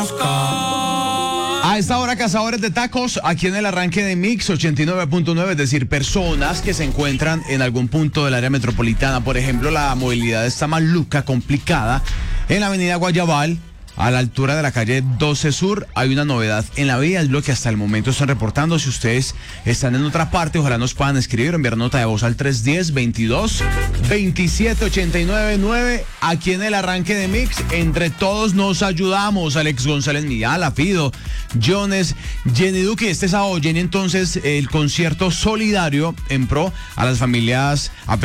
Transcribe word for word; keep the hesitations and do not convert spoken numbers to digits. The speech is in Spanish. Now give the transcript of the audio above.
A esta hora, cazadores de tacos, aquí en el arranque de Mix ochenta y nueve punto nueve, es decir, personas que se encuentran en algún punto del área metropolitana. Por ejemplo, la movilidad está maluca, complicada. En la avenida Guayabal, a la altura de la calle doce Sur, hay una novedad en la vía, es lo que hasta el momento están reportando. Si ustedes están en otra parte, ojalá nos puedan escribir, enviar nota de voz al tres uno cero, veintidós, veintisiete, ochenta y nueve nueve. Aquí en el arranque de Mix, entre todos nos ayudamos. Alex González Millán, Fido, Jones, Jenny Duque. Este sábado, Jenny, entonces, el concierto solidario en pro a las familias